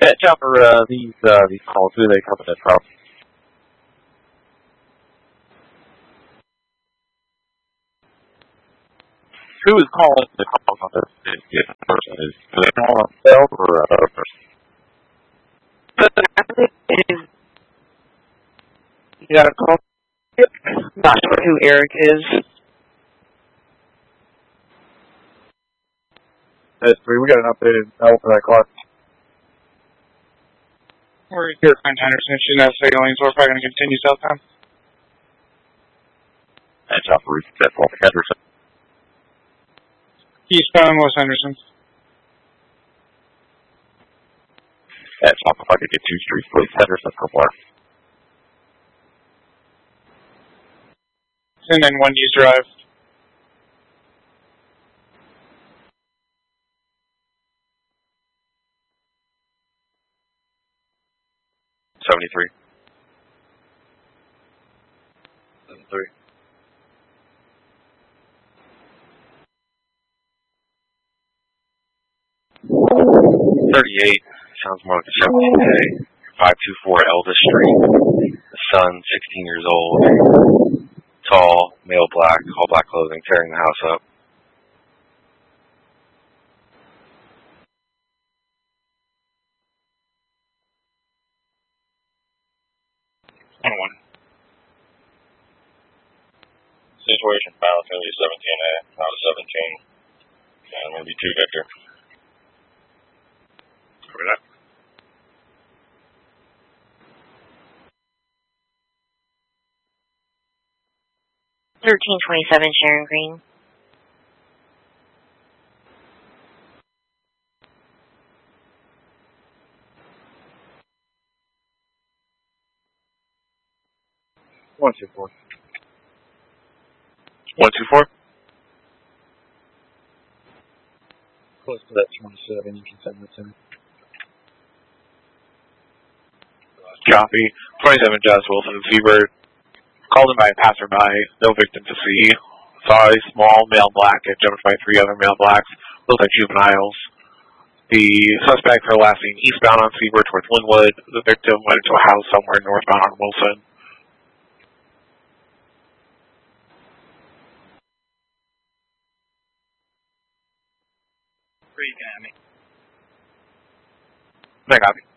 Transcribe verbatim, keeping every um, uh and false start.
Yeah, Chopper, uh, these, uh, these calls, who are they coming in from? Who is calling the call on this? Is this person? Is they calling on themselves or another person? You got a call? Not sure who Eric is. That's three. We got an updated L for that car. We're here at Henderson. She's not signaling, so we're probably going to continue southbound. That's Chopper, that's Walt Henderson. Eastbound West Henderson. That's Chopper, if I could get two streets, please. Henderson, Coplar. And then one East Drive. seventy-three. seventy-three. thirty-eight. Sounds more like a seventeen K. five two four Elvis Street. The son, sixteen years old. Tall, male black, all black clothing, tearing the house up. one one. Situation found is going to be seventeen A, not a seventeen. And I'm going to be two Victor. Over that. thirteen twenty-seven Sharon Green. One two four. one two four? Close to that twenty-seven. You can send that to me. Copy. twenty-seven Josh Wilson, Seabird. Called in by a passerby. No victim to see. Saw a small male black get jumped by three other male blacks. Looked like juveniles. The suspects are last seen eastbound on Seabird towards Linwood. The victim went into a house somewhere northbound on Wilson. Three, can I I copy.